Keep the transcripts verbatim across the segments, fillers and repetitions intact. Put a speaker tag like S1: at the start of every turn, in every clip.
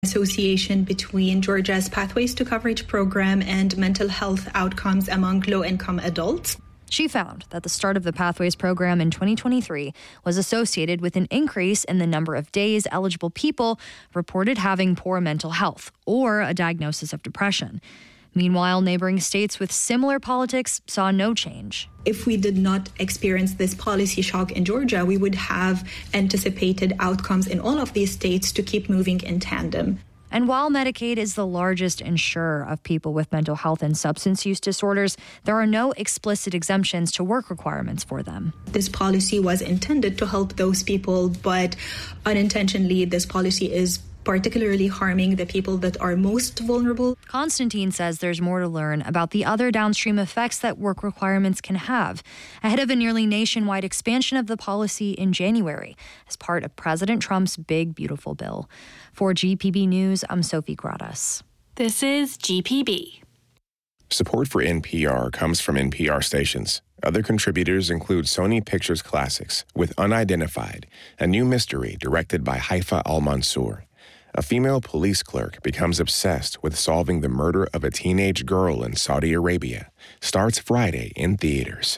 S1: Association between Georgia's Pathways to Coverage program and mental health outcomes among low-income adults.
S2: She found that the start of the Pathways program in twenty twenty-three was associated with an increase in the number of days eligible people reported having poor mental health or a diagnosis of depression. Meanwhile, neighboring states with similar politics saw no change.
S1: If we did not experience this policy shock in Georgia, we would have anticipated outcomes in all of these states to keep moving in tandem.
S2: And while Medicaid is the largest insurer of people with mental health and substance use disorders, there are no explicit exemptions to work requirements for them.
S1: This policy was intended to help those people, but unintentionally, this policy is particularly harming the people that are most vulnerable.
S2: Constantine says there's more to learn about the other downstream effects that work requirements can have, ahead of a nearly nationwide expansion of the policy in January as part of President Trump's Big Beautiful Bill. For G P B News, I'm Sophie Gradas.
S3: This is G P B.
S4: Support for N P R comes from N P R stations. Other contributors include Sony Pictures Classics with Unidentified, a new mystery directed by Haifa Al-Mansour. A female police clerk becomes obsessed with solving the murder of a teenage girl in Saudi Arabia. Starts Friday in theaters.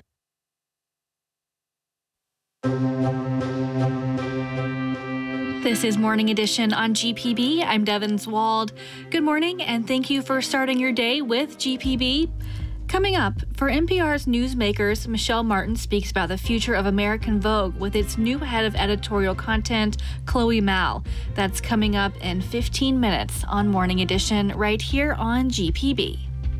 S3: This is Morning Edition on G P B. I'm Devin Swald. Good morning, and thank you for starting your day with G P B. Coming up, for N P R's Newsmakers, Michelle Martin speaks about the future of American Vogue with its new head of editorial content, Chloe Mal. That's coming up in fifteen minutes on Morning Edition right here on G P B.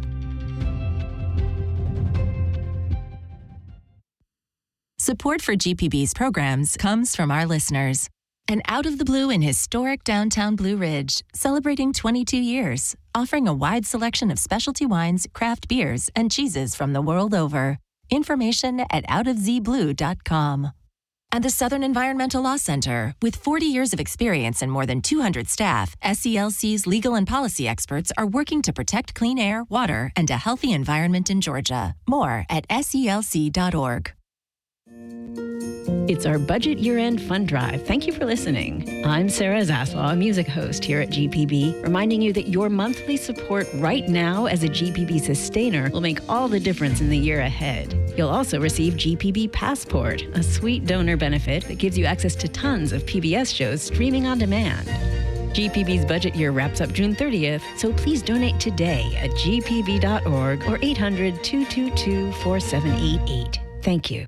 S5: Support for G P B's programs comes from our listeners. And out of the blue in historic downtown Blue Ridge, celebrating twenty-two years, offering a wide selection of specialty wines, craft beers, and cheeses from the world over. Information at out of z blue dot com. And the Southern Environmental Law Center. With forty years of experience and more than two hundred staff, S E L C's legal and policy experts are working to protect clean air, water, and a healthy environment in Georgia. More at S E L C dot org.
S6: It's our budget year-end fund drive. Thank you for listening. I'm Sarah Zaslaw, music host here at G P B, reminding you that your monthly support right now as a G P B sustainer will make all the difference in the year ahead. You'll also receive G P B Passport, a sweet donor benefit that gives you access to tons of P B S shows streaming on demand. G P B's budget year wraps up June thirtieth, so please donate today at g p b dot org or eight hundred, two two two, four seven eight eight. Thank you.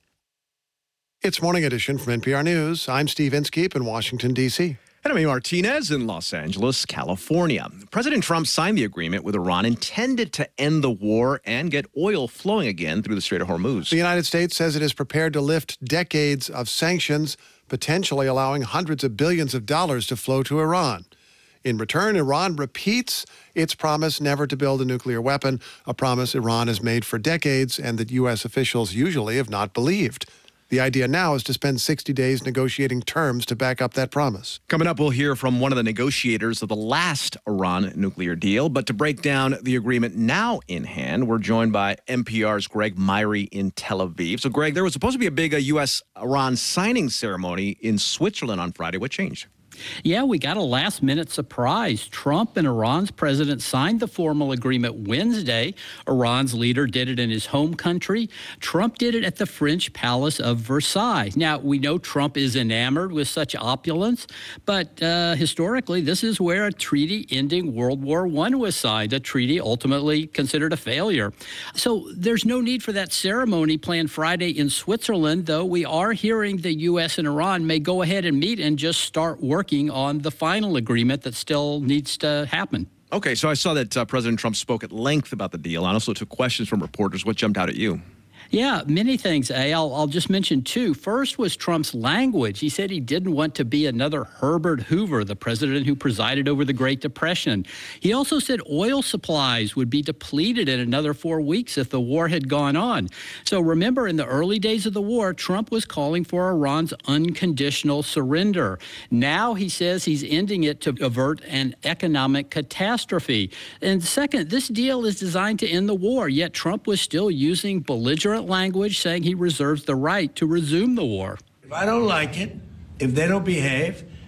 S7: It's Morning Edition from N P R News. I'm Steve Inskeep in Washington, D C
S8: And I'm Amy Martinez in Los Angeles, California. President Trump signed the agreement with Iran intended to end the war and get oil flowing again through the Strait of Hormuz.
S7: The United States says it is prepared to lift decades of sanctions, potentially allowing hundreds of billions of dollars to flow to Iran. In return, Iran repeats its promise never to build a nuclear weapon, a promise Iran has made for decades and that U S officials usually have not believed. The idea now is to spend sixty days negotiating terms to back up that promise.
S8: Coming up, we'll hear from one of the negotiators of the last Iran nuclear deal. But to break down the agreement now in hand, we're joined by N P R's Greg Myrie in Tel Aviv. So, Greg, there was supposed to be a big uh, U S Iran signing ceremony in Switzerland on Friday. What changed?
S9: Yeah, we got a last-minute surprise. Trump and Iran's president signed the formal agreement Wednesday. Iran's leader did it in his home country. Trump did it at the French Palace of Versailles. Now, we know Trump is enamored with such opulence, but uh, historically, this is where a treaty ending World War One was signed, a treaty ultimately considered a failure. So there's no need for that ceremony planned Friday in Switzerland, though we are hearing the U S and Iran may go ahead and meet and just start working on the final agreement that still needs to happen.
S8: Okay, so I saw that uh, President Trump spoke at length about the deal and also took questions from reporters. What jumped out at you?
S9: Yeah, many things, A. I'll, I'll just mention two. First was Trump's language. He said he didn't want to be another Herbert Hoover, the president who presided over the Great Depression. He also said oil supplies would be depleted in another four weeks if the war had gone on. So remember, in the early days of the war, Trump was calling for Iran's unconditional surrender. Now he says he's ending it to avert an economic catastrophe. And second, this deal is designed to end the war, yet Trump was still using belligerent language, saying he reserves the right to resume the war.
S10: If I don't like it, if they don't behave,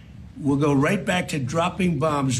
S10: we'll go right back to dropping bombs